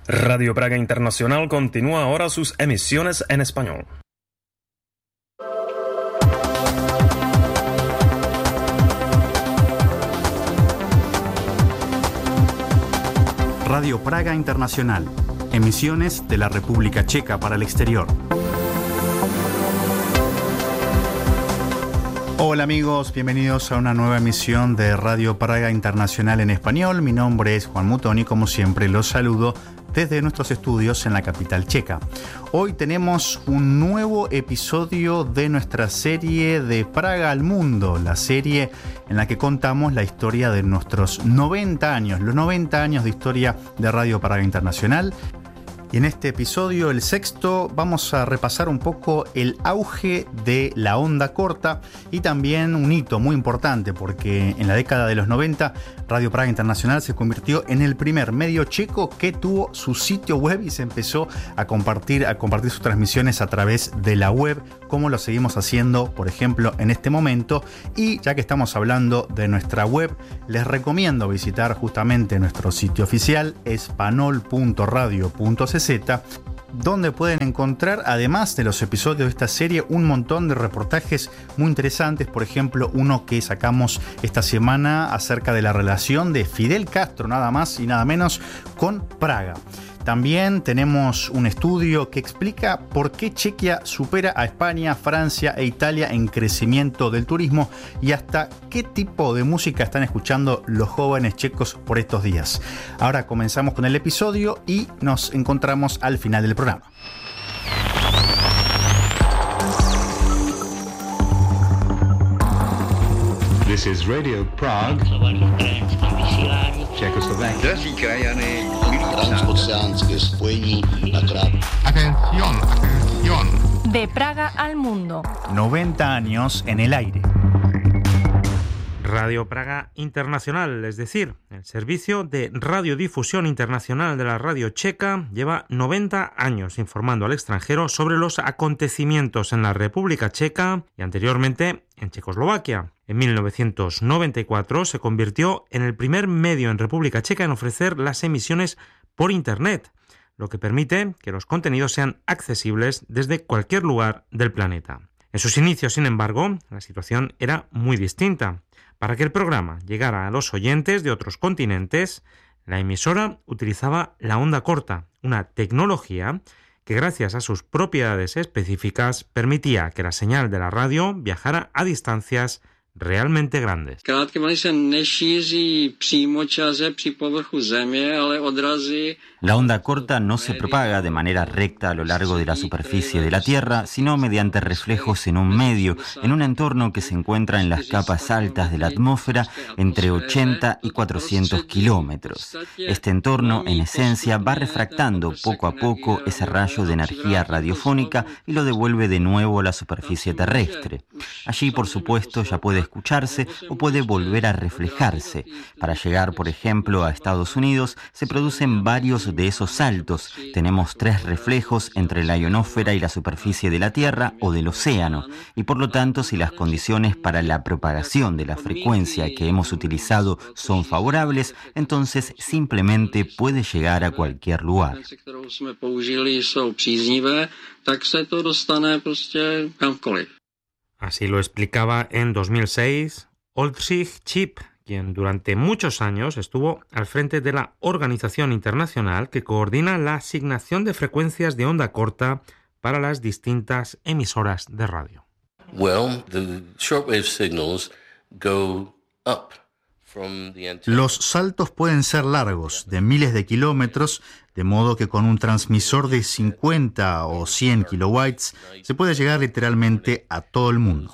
Radio Praga Internacional continúa ahora sus emisiones en español. Radio Praga Internacional, emisiones de la República Checa para el exterior. Hola amigos, bienvenidos a una nueva emisión de Radio Praga Internacional en español. Mi nombre es Juan Mutoni, como siempre los saludo desde nuestros estudios en la capital checa. Hoy tenemos un nuevo episodio de nuestra serie de Praga al Mundo, la serie en la que contamos la historia de nuestros 90 años, los 90 años de historia de Radio Praga Internacional. Y en este episodio, el sexto, vamos a repasar un poco el auge de la onda corta y también un hito muy importante porque en la década de los 90 Radio Praga Internacional se convirtió en el primer medio checo que tuvo su sitio web y se empezó a compartir sus transmisiones a través de la web, como lo seguimos haciendo, por ejemplo, en este momento. Y ya que estamos hablando de nuestra web, les recomiendo visitar justamente nuestro sitio oficial, espanol.radio.cz, donde pueden encontrar, además de los episodios de esta serie, un montón de reportajes muy interesantes. Por ejemplo, uno que sacamos esta semana acerca de la relación de Fidel Castro, nada más y nada menos, con Praga. También tenemos un estudio que explica por qué Chequia supera a España, Francia e Italia en crecimiento del turismo y hasta qué tipo de música están escuchando los jóvenes checos por estos días. Ahora comenzamos con el episodio y nos encontramos al final del programa. This is Radio Prague. Czechoslovakia. Atención, atención. De Praga al Mundo. 90 años en el aire. Radio Praga Internacional, es decir, el servicio de radiodifusión internacional de la radio checa, lleva 90 años informando al extranjero sobre los acontecimientos en la República Checa y anteriormente en Checoslovaquia. En 1994 se convirtió en el primer medio en República Checa en ofrecer las emisiones por Internet, lo que permite que los contenidos sean accesibles desde cualquier lugar del planeta. En sus inicios, sin embargo, la situación era muy distinta. Para que el programa llegara a los oyentes de otros continentes, la emisora utilizaba la onda corta, una tecnología que gracias a sus propiedades específicas permitía que la señal de la radio viajara a distancias realmente grandes. La onda corta no se propaga de manera recta a lo largo de la superficie de la Tierra, sino mediante reflejos en un medio, en un entorno que se encuentra en las capas altas de la atmósfera entre 80 y 400 kilómetros. Este entorno, en esencia, va refractando poco a poco ese rayo de energía radiofónica y lo devuelve de nuevo a la superficie terrestre. Allí, por supuesto, ya puede escucharse o puede volver a reflejarse. Para llegar, por ejemplo, a Estados Unidos, se producen varios de esos saltos. Tenemos 3 reflejos entre la ionosfera y la superficie de la Tierra o del océano, y por lo tanto, si las condiciones para la propagación de la frecuencia que hemos utilizado son favorables, entonces simplemente puede llegar a cualquier lugar. Así lo explicaba en 2006 Oldřich Čip, quien durante muchos años estuvo al frente de la organización internacional que coordina la asignación de frecuencias de onda corta para las distintas emisoras de radio. Los saltos pueden ser largos, de miles de kilómetros, de modo que con un transmisor de 50 o 100 kilowatts se puede llegar literalmente a todo el mundo.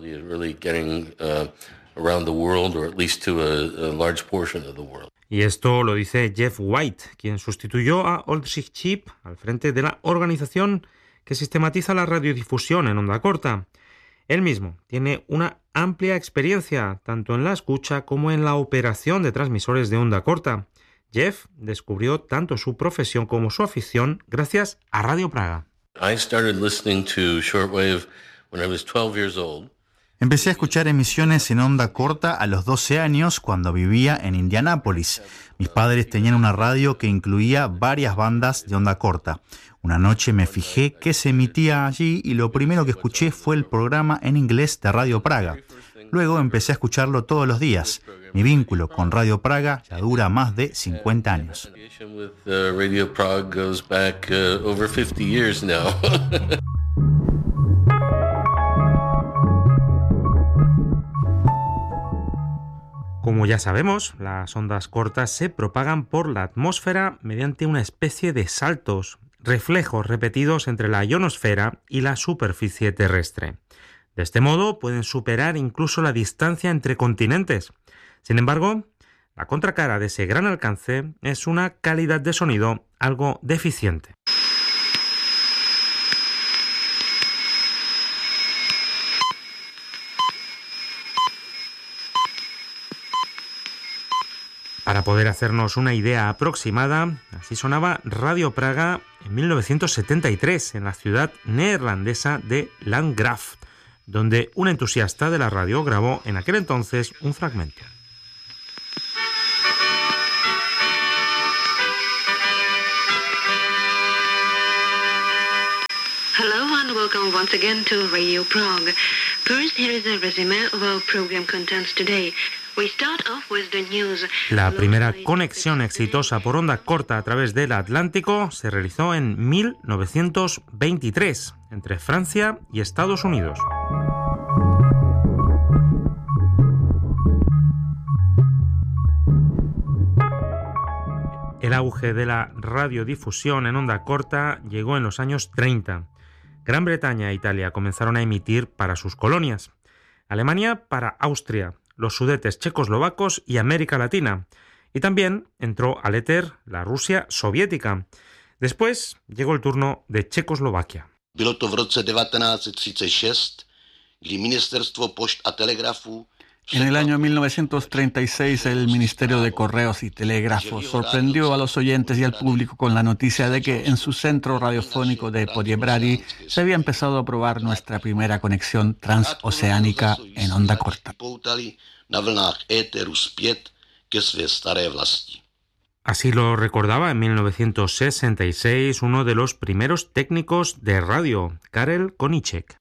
Y esto lo dice Jeff White, quien sustituyó a Oldřich Čip al frente de la organización que sistematiza la radiodifusión en onda corta. Él mismo tiene una amplia experiencia tanto en la escucha como en la operación de transmisores de onda corta. Jeff descubrió tanto su profesión como su afición gracias a Radio Praga. I started listening to shortwave when I was 12 years old. Empecé a escuchar emisiones en onda corta a los 12 años cuando vivía en Indianápolis. Mis padres tenían una radio que incluía varias bandas de onda corta. Una noche me fijé qué se emitía allí y lo primero que escuché fue el programa en inglés de Radio Praga. Luego empecé a escucharlo todos los días. Mi vínculo con Radio Praga ya dura más de 50 años. Radio Prague goes back over 50 years now. Como ya sabemos, las ondas cortas se propagan por la atmósfera mediante una especie de saltos, reflejos repetidos entre la ionosfera y la superficie terrestre. De este modo pueden superar incluso la distancia entre continentes. Sin embargo, la contracara de ese gran alcance es una calidad de sonido algo deficiente. Para poder hacernos una idea aproximada, así sonaba Radio Praga en 1973 en la ciudad neerlandesa de Landgraaf, donde un entusiasta de la radio grabó en aquel entonces un fragmento. Hello and welcome once again to Radio Prague. First, here is a resume of our program contents today. We start off with the news. La primera conexión exitosa por onda corta a través del Atlántico se realizó en 1923 entre Francia y Estados Unidos. El auge de la radiodifusión en onda corta llegó en los años 30. Gran Bretaña e Italia comenzaron a emitir para sus colonias. Alemania para Austria, los Sudetes checoslovacos y América Latina. Y también entró al éter la Rusia soviética. Después llegó el turno de Checoslovaquia. Bylo to v roce 1936, kdy Ministerstvo pošt a telegrafů. En el año 1936, el Ministerio de Correos y Telégrafos sorprendió a los oyentes y al público con la noticia de que en su centro radiofónico de Poděbrady se había empezado a probar nuestra primera conexión transoceánica en onda corta. Así lo recordaba en 1966 uno de los primeros técnicos de radio, Karel Koníček.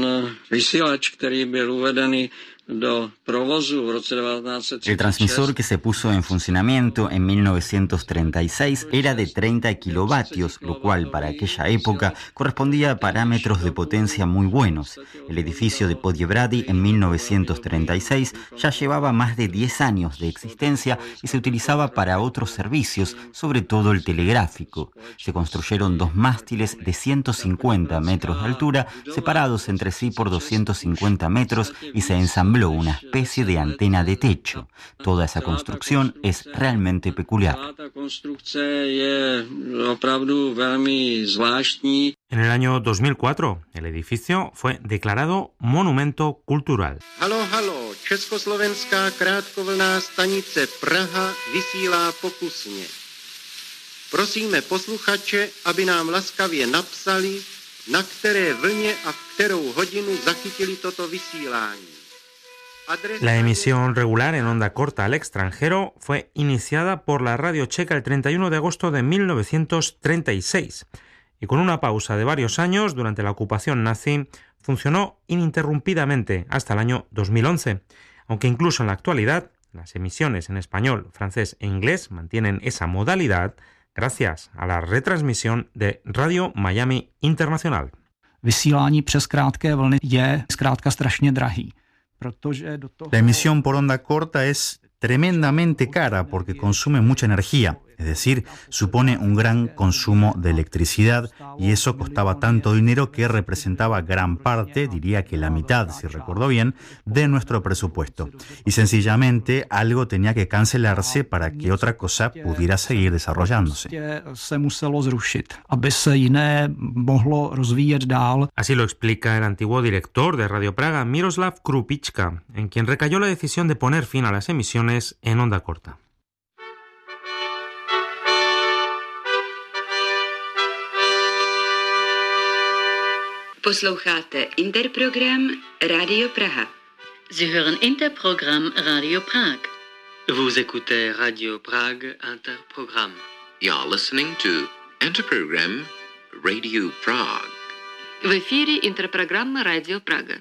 El transmisor que se puso en funcionamiento en 1936 era de 30 kilovatios, lo cual para aquella época correspondía a parámetros de potencia muy buenos. El edificio de Poděbrady en 1936 ya llevaba más de 10 años de existencia y se utilizaba para otros servicios, sobre todo el telegráfico. Se construyeron 2 mástiles de 150 metros de altura, separados entre sí por 250 metros y se ensambló una especie de antena de techo. Toda esa construcción es realmente peculiar. En el año 2004, el edificio fue declarado monumento cultural. Halo, halo, Československá krátkovlná stanice Praha vysílá pokusně. Prosíme posluchače, aby nám laskavě napsali, na které vlně a v kterou hodinu zachytili toto vysílání. La emisión regular en onda corta al extranjero fue iniciada por la radio checa el 31 de agosto de 1936 y con una pausa de varios años durante la ocupación nazi funcionó ininterrumpidamente hasta el año 2011, aunque incluso en la actualidad las emisiones en español, francés e inglés mantienen esa modalidad gracias a la retransmisión de Radio Miami Internacional. Vysílání přes krátké vlny je zkrátka strašně drahý. La emisión por onda corta es tremendamente cara porque consume mucha energía, es decir, supone un gran consumo de electricidad y eso costaba tanto dinero que representaba gran parte, diría que la mitad, si recuerdo bien, de nuestro presupuesto. Y sencillamente algo tenía que cancelarse para que otra cosa pudiera seguir desarrollándose. Así lo explica el antiguo director de Radio Praga, Miroslav Krupička, en quien recayó la decisión de poner fin a las emisiones en onda corta. Posloucháte Interprogram Radio Praha. Sie hören Interprogramm Radio Prague. Vous écoutez Radio Prague Interprogramm. You're listening to Interprogramm Radio Prague. В эфире интерпрограмма Radio Praga.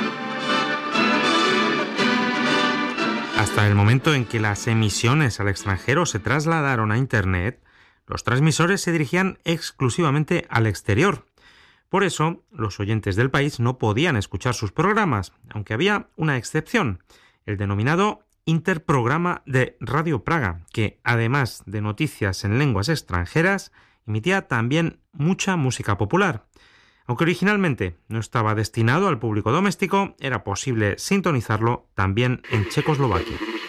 Hasta el momento en que las emisiones al extranjero se trasladaron a Internet, los transmisores se dirigían exclusivamente al exterior. Por eso, los oyentes del país no podían escuchar sus programas, aunque había una excepción, el denominado Interprograma de Radio Praga, que, además de noticias en lenguas extranjeras, emitía también mucha música popular. Aunque originalmente no estaba destinado al público doméstico, era posible sintonizarlo también en Checoslovaquia.